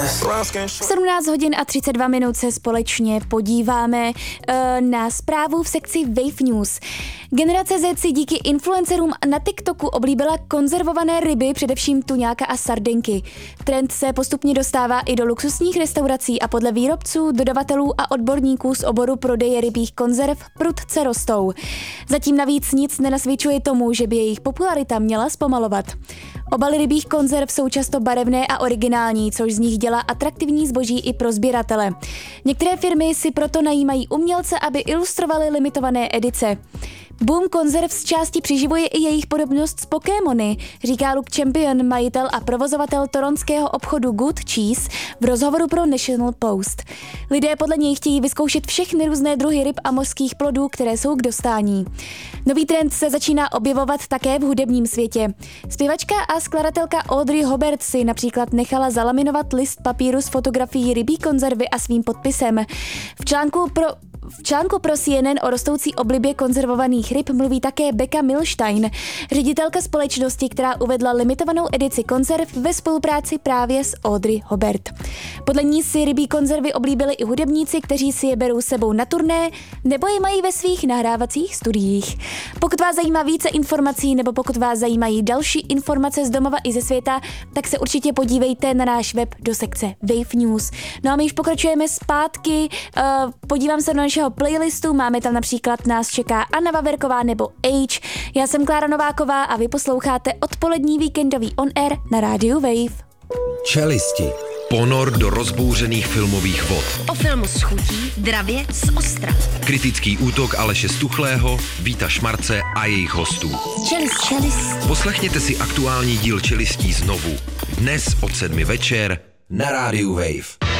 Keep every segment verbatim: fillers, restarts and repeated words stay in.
V sedmnáct hodin a třicet dva minut se společně podíváme uh, na zprávu v sekci Wave News. Generace Z si díky influencerům na TikToku oblíbila konzervované ryby, především tuňáka a sardinky. Trend se postupně dostává i do luxusních restaurací a podle výrobců, dodavatelů a odborníků z oboru prodeje rybích konzerv prudce rostou. Zatím navíc nic nenasvědčuje tomu, že by jejich popularita měla zpomalovat. Obaly rybích konzerv jsou často barevné a originální, což z nich dělá atraktivní zboží i pro sběratele. Některé firmy si proto najímají umělce, aby ilustrovali limitované edice. Boom konzerv z části přiživuje i jejich podobnost s Pokémony, říká Luke Champion, majitel a provozovatel toronského obchodu Good Cheese v rozhovoru pro National Post. Lidé podle něj chtějí vyzkoušet všechny různé druhy ryb a mořských plodů, které jsou k dostání. Nový trend se začíná objevovat také v hudebním světě. Zpěvačka a skladatelka Audrey Hobart si například nechala zalaminovat list papíru s fotografií rybí konzervy a svým podpisem. V článku pro V článku pro C N N o rostoucí oblibě konzervovaných ryb mluví také Becca Milstein, ředitelka společnosti, která uvedla limitovanou edici konzerv ve spolupráci právě s Audrey Hobart. Podle ní si rybí konzervy oblíbili i hudebníci, kteří si je berou sebou na turné nebo je mají ve svých nahrávacích studiích. Pokud vás zajímá více informací nebo pokud vás zajímají další informace z domova i ze světa, tak se určitě podívejte na náš web do sekce Wave News. No a my už pokračujeme zpátky, uh, podívám se na našeho playlistu, máme tam například Nás čeká Anna Vaverková nebo Age. Já jsem Klára Nováková a vy posloucháte odpolední víkendový On Air na rádiu Wave. Čelisti. Ponor do rozbouřených filmových vod. O filmu s chutí, dravě z ostra. Kritický útok Aleše Stuchlého, Víta Šmarce a jejich hostů. Čelist, čelist. Poslechněte si aktuální díl Čelistí znovu. Dnes od sedmi večer na rádiu Wave.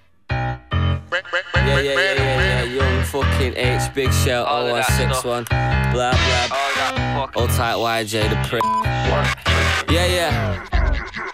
Yeah, yeah, yeah, yeah, yeah, young fucking H, Big Shell, oh one six one, blah, blah, all tight Y J, the prick. Yeah, yeah.